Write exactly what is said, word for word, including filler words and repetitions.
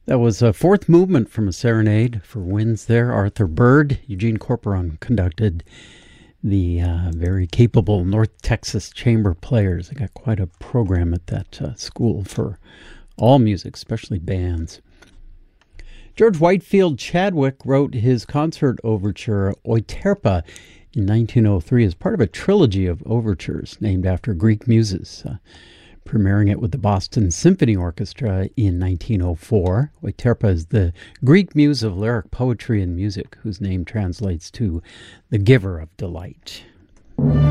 That was a fourth movement from a serenade for winds there. Arthur Bird, Eugene Corporon conducted the uh, very capable North Texas Chamber Players. They got quite a program at that uh, school for all music, especially bands. George Whitefield Chadwick wrote his concert overture, Euterpe, in nineteen oh three as part of a trilogy of overtures named after Greek muses, uh, premiering it with the Boston Symphony Orchestra in nineteen oh four. Euterpe is the Greek muse of lyric poetry and music, whose name translates to the giver of delight.